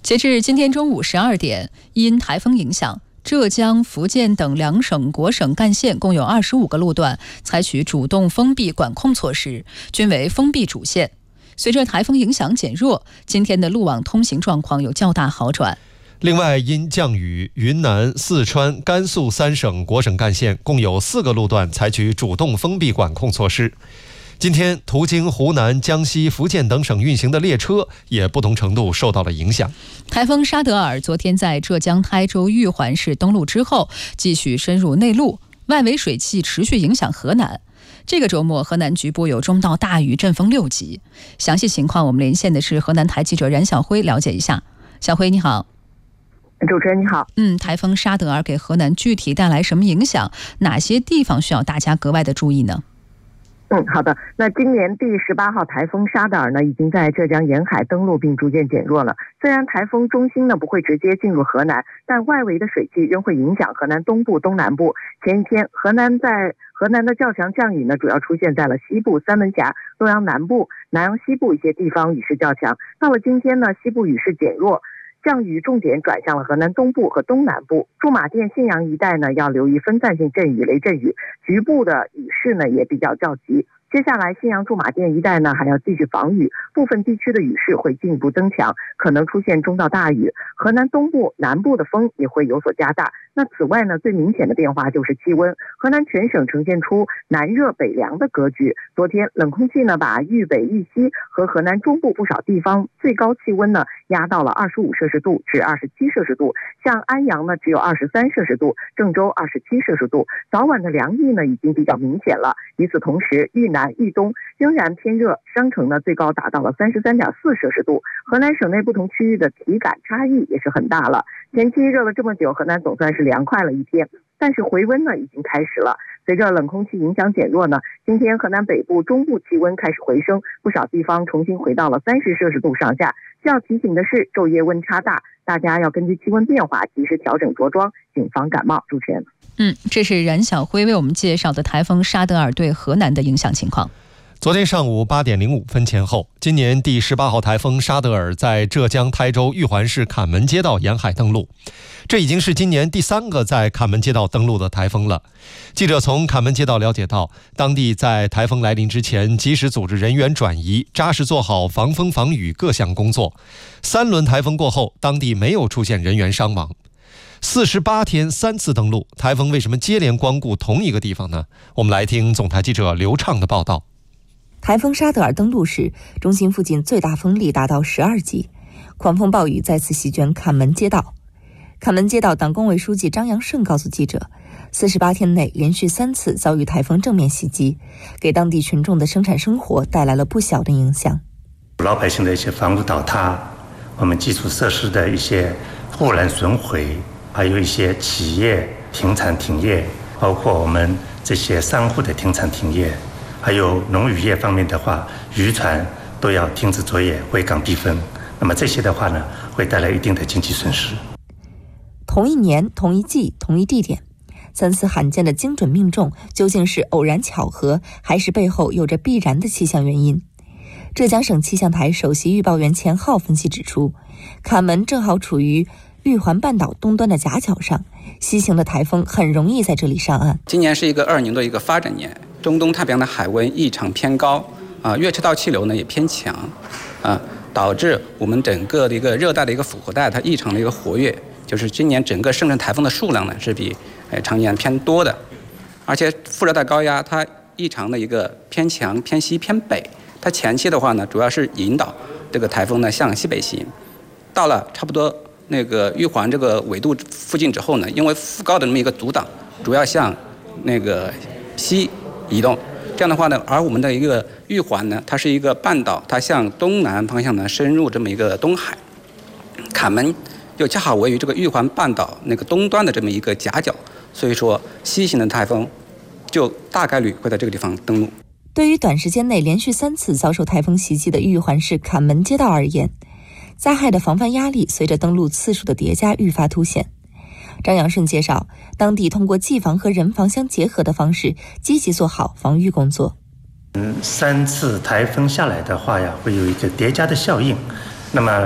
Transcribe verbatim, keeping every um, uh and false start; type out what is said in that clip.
截至今天中午十二点，因台风影响，浙江、福建等两省国省干线共有二十五个路段采取主动封闭管控措施，均为封闭主线。随着台风影响减弱，今天的路网通行状况有较大好转。 另外，因降雨，云南、四川、甘肃三省国省干线共有四个路段采取主动封闭管控措施。今天，途经湖南、江西、福建等省运行的列车也不同程度受到了影响。 台风沙德尔昨天在浙江台州玉环市登陆之后，继续深入内陆，外围水汽持续影响河南。这个周末，河南局部有中到大雨，阵风六级。详细情况，我们连线的是河南台记者冉晓辉，了解一下。小辉，你好。 主持人你好。 嗯，台风沙德尔给河南具体带来什么影响？哪些地方需要大家格外的注意呢？ 嗯，好的。那今年第十八号台风沙德尔呢，已经在浙江沿海登陆并逐渐减弱了。虽然台风中心呢不会直接进入河南，但外围的水汽仍会影响河南东部、东南部。前一天，河南在河南的较强降雨呢，主要出现在了西部、三门峡、洛阳南部、南阳西部一些地方雨势较强。到了今天呢，西部雨势减弱，降雨重点转向了河南东部和东南部。驻马店、信阳一带呢，要留意分散性阵雨、雷阵雨，局部的雨势呢也比较较急。接下来，信阳驻马店一带呢还要继续防雨，部分地区的雨势会进一步增强，可能出现中到大雨。河南东部、南部的风也会有所加大。那此外呢，最明显的变化就是气温，河南全省呈现出南热北凉的格局。昨天冷空气呢把豫北、豫西和河南中部不少地方最高气温呢压到了二十五摄氏度至二十七摄氏度，像安阳呢只有二十三摄氏度，郑州二十七摄氏度。早晚的凉意呢已经比较明显了。与此同时，豫南、豫东仍然偏热，商城呢最高达到了三十三点四摄氏度。河南省内不同区域的体感差异也是很大了。前期热了这么久，河南总算是凉快了一天，但是回温呢已经开始了。随着冷空气影响减弱呢，今天河南北部、中部气温开始回升，不少地方重新回到了三十摄氏度上下。需要提醒的是，昼夜温差大，大家要根据气温变化及时调整着装，谨防感冒。主持人， 嗯，这是冉晓辉为我们介绍的台风沙德尔对河南的影响情况。 昨天上午八点零五分前后，今年第十八号台风沙德尔在浙江台州玉环市坎门街道沿海登陆，这已经是今年第三个在坎门街道登陆的台风了。记者从坎门街道了解到，当地在台风来临之前及时组织人员转移，扎实做好防风防雨各项工作。三轮台风过后，当地没有出现人员伤亡。四十八天三次登陆，台风为什么接连光顾同一个地方呢？我们来听总台记者刘畅的报道。 台风沙德尔登陆时，中心附近最大风力达到十二级，狂风暴雨再次席卷坎门街道。坎门街道党工委书记张阳顺告诉记者，四十八天内连续三次遭遇台风正面袭击，给当地群众的生产生活带来了不小的影响。 老百姓的一些房屋倒塌，我们基础设施的一些忽然损毁，还有一些企业停产停业，包括我们这些商户的停产停业，还有农渔业方面的话，渔船都要停止作业，回港避风。那么这些的话呢，会带来一定的经济损失。 同一年、同一季、同一地点，三次罕见的精准命中，究竟是偶然巧合，还是背后有着必然的气象原因？浙江省气象台首席预报员钱浩分析指出，坎门正好处于玉环半岛东端的夹角上，西行的台风很容易在这里上岸。 今年是一个二年的一个发展年，中东太平洋的海温异常偏高啊，月赤道气流呢也偏强啊，导致我们整个的一个热带的一个复合带它异常的一个活跃，就是今年整个生成台风的数量呢是比呃常年偏多的，而且副热带高压它异常的一个偏强、偏西、偏北，它前期的话呢主要是引导这个台风呢向西北行，到了差不多那个玉环这个纬度附近之后呢，因为副高的这么一个阻挡，主要向那个西移动。这样的话呢，而我们的一个玉环呢，它是一个半岛，它向东南方向呢深入这么一个东海，坎门又恰好位于这个玉环半岛那个东端的这么一个夹角，所以说西行的台风就大概率会在这个地方登陆。 对于短时间内连续三次遭受台风袭击的玉环市坎门街道而言，灾害的防范压力随着登陆次数的叠加愈发凸显。张阳顺介绍，当地通过技防和人防相结合的方式，积极做好防御工作。 嗯，三次台风下来的话呀，会有一个叠加的效应。那么